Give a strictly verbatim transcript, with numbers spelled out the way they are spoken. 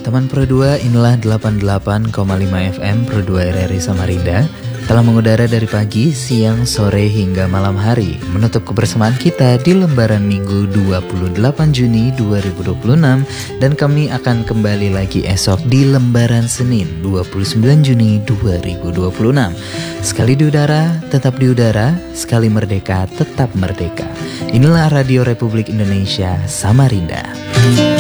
Teman Pro dua, inilah delapan puluh delapan koma lima F M Pro dua R R I Samarinda. Telah mengudara dari pagi, siang, sore hingga malam hari, menutup kebersamaan kita di lembaran Minggu dua puluh delapan Juni dua ribu dua puluh enam. Dan kami akan kembali lagi esok di lembaran Senin dua puluh sembilan Juni dua ribu dua puluh enam. Sekali di udara, tetap di udara. Sekali merdeka, tetap merdeka. Inilah Radio Republik Indonesia Samarinda.